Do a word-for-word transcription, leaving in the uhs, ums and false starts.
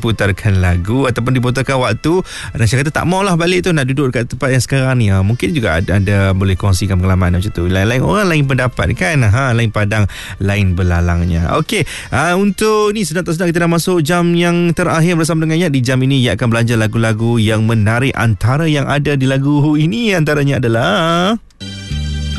diputarkan lagu ataupun diputarkan waktu, dan saya kata tak maulah balik tu, nak duduk dekat tempat yang sekarang ni. Ha, mungkin juga ada, ada boleh kongsikan pengalaman macam tu. Lain-lain orang lain pendapat kan. Ha, lain padang, lain belalangnya. Okey, ha, untuk ni sedang tak sedang kita dah masuk jam yang terakhir bersama dengannya. Di jam ini ia akan belanja lagu-lagu yang menarik. Antara yang ada di lagu ini antaranya adalah